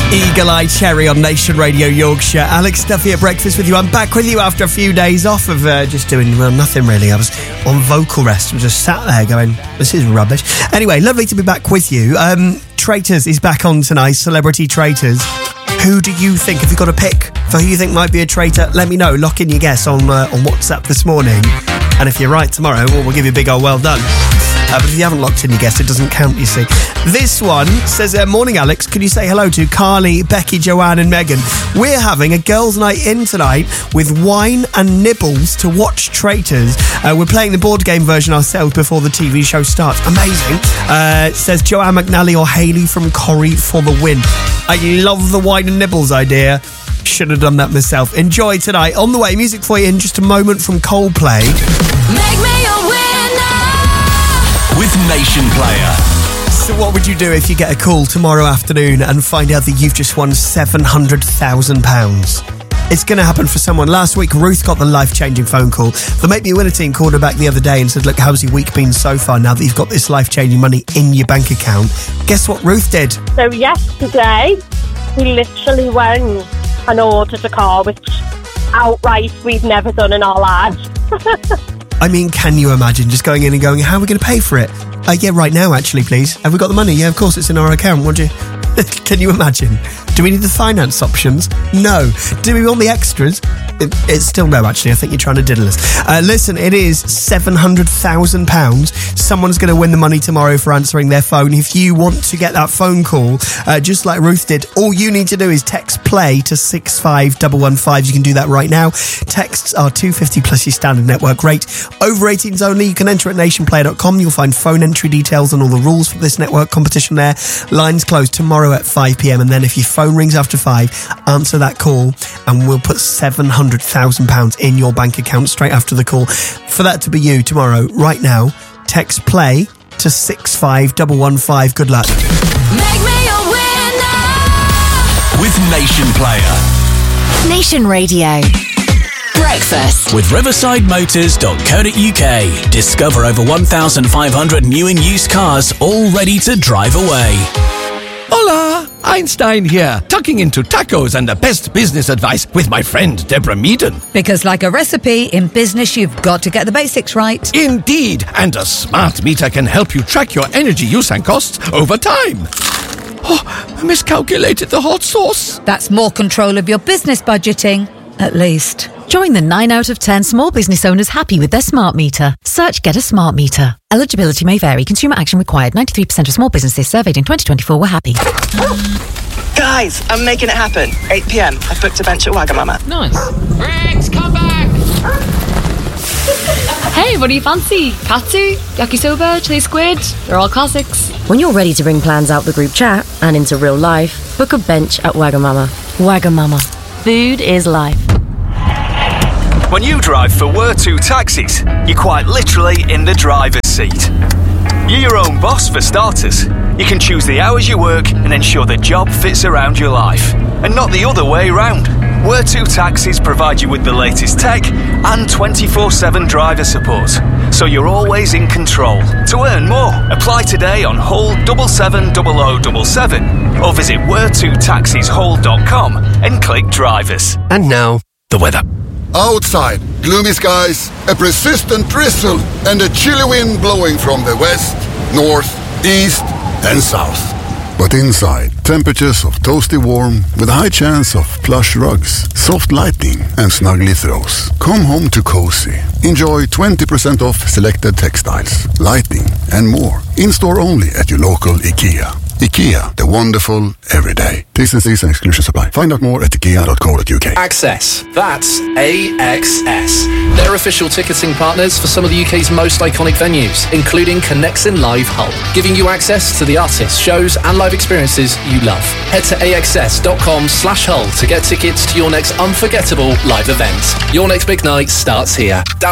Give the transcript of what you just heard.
Eagle Eye Cherry on Nation Radio Yorkshire. Alex Duffy at breakfast with you. I'm back with you after a few days off of just doing, well, nothing really. I was on vocal rest. I was just sat there going, this is rubbish. Anyway, lovely to be back with you. Traitors is back on tonight, Celebrity Traitors. Who do you think, if you've got a pick for who you think might be a traitor, let me know. Lock in your guess on WhatsApp this morning. And if you're right tomorrow, we'll give you a big old well done. But if you haven't locked in your guess, it doesn't count, you see. This one says, morning, Alex. Could you say hello to Carly, Becky, Joanne and Megan? We're having a girls' night in tonight with wine and nibbles to watch Traitors. We're playing the board game version ourselves before the TV show starts. Amazing. It says Joanne McNally or Hayley from Corrie for the win. I love the wine and nibbles idea. Should have done that myself. Enjoy tonight. On the way, music for you in just a moment from Coldplay. Make me a winner with Nation Player. So what would you do if you get a call tomorrow afternoon and find out that you've just won £700,000? It's going to happen for someone. Last week, Ruth got the life-changing phone call. The Make Me a Winner team called her back the other day and said, look, how's your week been so far now that you've got this life-changing money in your bank account? Guess what Ruth did? So yesterday, we literally went and ordered a car, which outright we've never done in our lives. I mean, can you imagine just going in and going, how are we going to pay for it? Yeah, right now, actually, please. Have we got the money? Yeah, of course, it's in our account. What do you... Can you imagine? Do we need the finance options? No. Do we want the extras? It's still no, actually. I think you're trying to diddle us. Listen, it is £700,000. Someone's going to win the money tomorrow for answering their phone. If you want to get that phone call, just like Ruth did, all you need to do is text play to 65115. You can do that right now. Texts are £2.50 plus your standard network rate. Over 18s only. You can enter at nationplayer.com. You'll find phone entry details and all the rules for this network competition there. Lines closed tomorrow at 5 p.m. And then if your phone rings after 5, answer that call and we'll put £700,000 in your bank account straight after the call. For that to be you tomorrow, right now, text play to 65115. Good luck. Make me a winner with Nation Player. Nation Radio. Breakfast with riversidemotors.co.uk. Discover over 1,500 new and used cars all ready to drive away. Hola, Einstein here, tucking into tacos and the best business advice with my friend Deborah Meaden. Because like a recipe, in business you've got to get the basics right. Indeed, and a smart meter can help you track your energy use and costs over time. Oh, I miscalculated the hot sauce. That's more control of your business budgeting, at least. Join the 9 out of 10 small business owners happy with their smart meter. Search Get a Smart Meter. Eligibility may vary. Consumer action required. 93% of small businesses surveyed in 2024 were happy. Guys, I'm making it happen. 8 p.m. I've booked a bench at Wagamama. Nice. Rex, come back! Hey, what do you fancy? Katsu, yakisoba, chili squid? They're all classics. When you're ready to bring plans out the group chat and into real life, book a bench at Wagamama. Wagamama. Food is life. When you drive for Word2 Taxis, you're quite literally in the driver's seat. You're your own boss for starters. You can choose the hours you work and ensure the job fits around your life, and not the other way round. Word2 Taxis provide you with the latest tech and 24/7 driver support, so you're always in control. To earn more, apply today on Hull 770077 or visit word2taxishull.com and click drivers. And now, the weather. Outside, gloomy skies, a persistent drizzle, and a chilly wind blowing from the west, north, east, and south. But inside, temperatures of toasty warm with a high chance of plush rugs, soft lighting, and snuggly throws. Come home to cozy. Enjoy 20% off selected textiles, lighting, and more. In-store only at your local IKEA. IKEA, the wonderful everyday. T's and C's and exclusions apply. Find out more at ikea.co.uk. Access. That's AXS. They're official ticketing partners for some of the UK's most iconic venues, including Connexin Live Hull, giving you access to the artists, shows, and live experiences you love. Head to axs.com/Hull to get tickets to your next unforgettable live event. Your next big night starts here.